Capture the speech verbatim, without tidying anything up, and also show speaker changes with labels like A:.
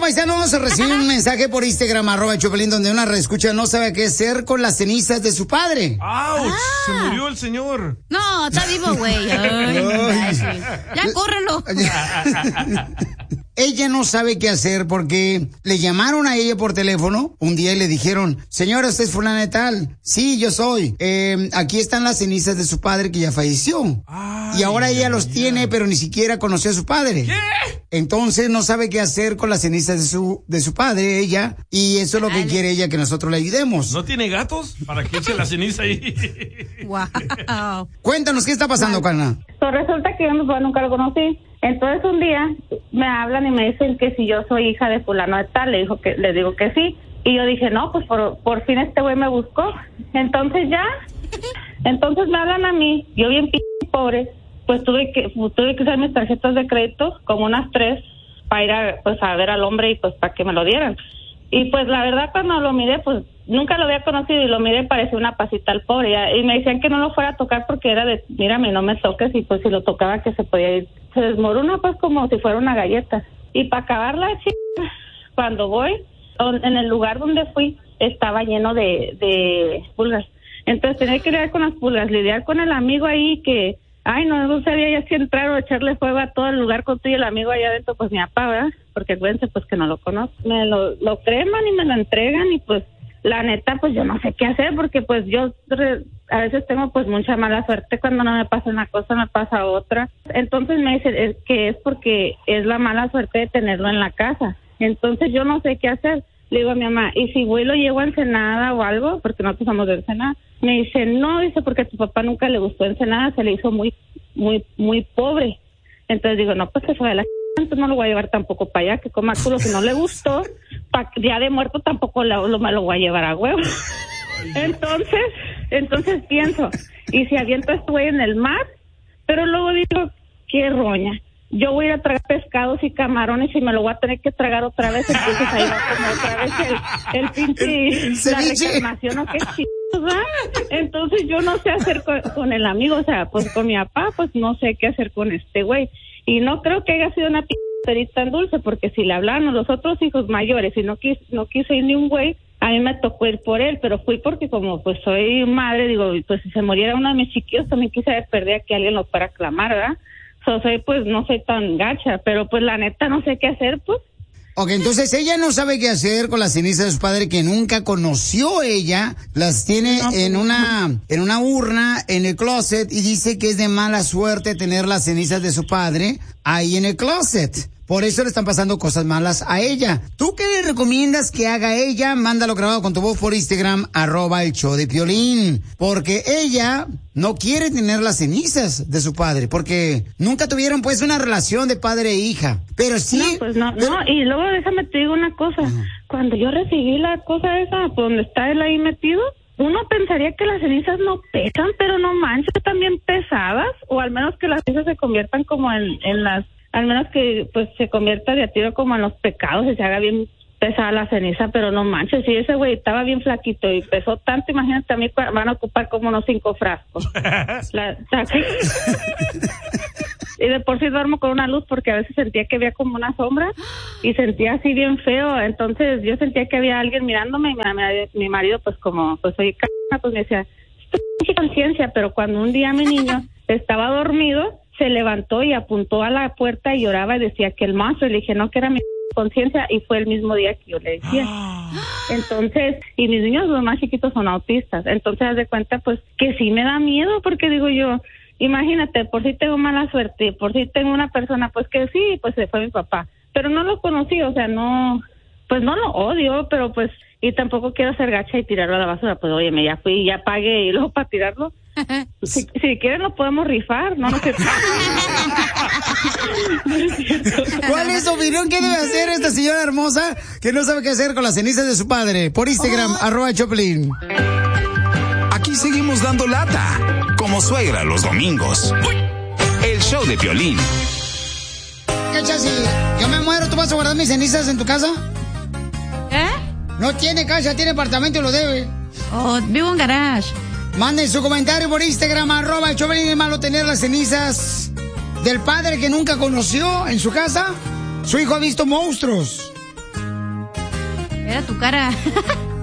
A: paisanos, recibí un mensaje por Instagram, arroba Chopelín, donde una reescucha no sabe qué hacer con las cenizas de su padre.
B: ¡Auch! Ah. Se murió el señor.
C: No, está vivo, güey. Ya córrelo.
A: Ella no sabe qué hacer porque le llamaron a ella por teléfono un día y le dijeron, señora, ¿usted es fulana de tal? Sí, yo soy. Eh, aquí están las cenizas de su padre que ya falleció. Ay, y ahora ella los ay, tiene, ay. pero ni siquiera conoció a su padre. ¿Qué? Entonces no sabe qué hacer con las cenizas de su de su padre, ella. Y eso es lo que quiere ella, que nosotros le ayudemos.
B: ¿No tiene gatos para que eche la ceniza ahí?
C: Wow.
A: Cuéntanos, ¿qué está pasando, Carla?
D: Pues resulta que yo nunca lo conocí. Entonces un día me hablan y me dicen que si yo soy hija de fulano de tal, le dijo que le digo que sí. Y yo dije, no, pues por, por fin este güey me buscó. Entonces ya, entonces me hablan a mí, yo bien p*** pobre, pues tuve que tuve que usar mis tarjetas de crédito, como unas tres, para ir a, pues, a ver al hombre y pues para que me lo dieran. Y pues la verdad cuando lo miré, pues nunca lo había conocido y lo miré, parecía una pasita al pobre. Y me decían que no lo fuera a tocar porque era de, mírame, no me toques, y pues si lo tocaba que se podía ir. Se desmorona pues como si fuera una galleta. Y para acabarla, chica, cuando voy, en el lugar donde fui, estaba lleno de, de pulgas. Entonces tenía que lidiar con las pulgas, lidiar con el amigo ahí que, ay, no, no sabía ya si entrar o echarle fuego a todo el lugar con tú y el amigo allá adentro, pues mi papá, ¿verdad? Porque acuérdense pues que no lo conozco. Me lo, lo creman y me lo entregan y pues la neta pues yo no sé qué hacer porque pues yo re, a veces tengo pues mucha mala suerte, cuando no me pasa una cosa me pasa otra. Entonces me dicen es que es porque es la mala suerte de tenerlo en la casa. Entonces yo no sé qué hacer. Le digo a mi mamá, ¿y si voy y lo llevo a Ensenada o algo? Porque nosotros somos de Ensenada. Me dice, no, dice, porque a tu papá nunca le gustó Ensenada, se le hizo muy, muy, muy pobre. Entonces digo, no, pues que fue de la ch... entonces no lo voy a llevar tampoco para allá, que coma culo, si no le gustó, pa... día de muerto tampoco lo, lo, lo voy a llevar a huevo. Entonces, entonces pienso, ¿y si aviento a este güey en el mar? Pero luego digo, qué roña. Yo voy a ir a tragar pescados y camarones y me lo voy a tener que tragar otra vez, entonces ahí va como otra vez el, el pinche, la reclamación, o qué chido, entonces yo no sé hacer con, con el amigo, o sea, pues con mi papá, pues no sé qué hacer con este güey, y no creo que haya sido una p*** tan dulce, porque si le hablaron a los otros hijos mayores y no quise, no quise ir ni un güey, a mí me tocó ir por él, pero fui porque como pues soy madre, digo, pues si se muriera uno de mis chiquillos, también quise perder a que alguien lo fuera a clamar, ¿verdad? So, soy, pues, no soy tan gacha, pero pues la neta no sé qué hacer, pues.
A: Ok, entonces ella no sabe qué hacer con las cenizas de su padre que nunca conoció ella, las tiene no, en una en una urna en el closet y dice que es de mala suerte tener las cenizas de su padre ahí en el closet. Por eso le están pasando cosas malas a ella. ¿Tú qué le recomiendas que haga ella? Mándalo grabado con tu voz por Instagram, arroba el show de Piolín. Porque ella no quiere tener las cenizas de su padre, porque nunca tuvieron pues una relación de padre e hija. Pero sí...
D: No, pues no, pero... no, y luego déjame te digo una cosa. Uh-huh. Cuando yo recibí la cosa esa, donde está él ahí metido, uno pensaría que las cenizas no pesan, pero no manches, están bien pesadas, o al menos que las cenizas se conviertan como en, en las... al menos que pues se convierta de a tiro como en los pecados y se haga bien pesada la ceniza, pero no manches, si ese güey estaba bien flaquito y pesó tanto, imagínate, a mí van a ocupar como unos cinco frascos. La, y de por sí duermo con una luz porque a veces sentía que había como una sombra y sentía así bien feo, entonces yo sentía que había alguien mirándome y mi, mi marido pues como pues soy c***, pues me decía, estoy conciencia, pero cuando un día mi niño estaba dormido, se levantó y apuntó a la puerta y lloraba y decía que el monstruo, y le dije no, que era mi conciencia, y fue el mismo día que yo le decía. Entonces, y mis niños los más chiquitos son autistas, entonces haz de cuenta pues que sí me da miedo, porque digo yo, imagínate, por si tengo mala suerte, por si tengo una persona pues que sí, pues se fue mi papá, pero no lo conocí, o sea, no, pues no lo odio, pero pues, y tampoco quiero ser gacha y tirarlo a la basura, pues óyeme, ya fui, ya pagué, y luego para tirarlo, si, si quieren lo podemos rifar, no, no sé.
A: ¿Cuál es su opinión? ¿Qué debe hacer esta señora hermosa que no sabe qué hacer con las cenizas de su padre? Por Instagram, oh. arroba Choplin.
E: Aquí seguimos dando lata, como suegra los domingos. El show de Piolín.
A: ¿Qué, Chasi? Yo me muero, ¿tú vas a guardar mis cenizas en tu casa?
C: ¿Eh?
A: No tiene casa, tiene apartamento y lo debe.
C: Oh, vivo en garage.
A: Manden su comentario por Instagram, arroba el Choplin. ¿Es malo tener las cenizas del padre que nunca conoció en su casa? Su hijo ha visto monstruos
C: Era tu cara.